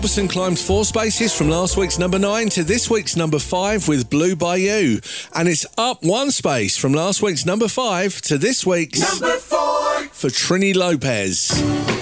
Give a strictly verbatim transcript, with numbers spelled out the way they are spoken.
Robertson climbed four spaces from last week's number nine to this week's number five with Blue by You. And it's up one space from last week's number five to this week's number four for Trini Lopez.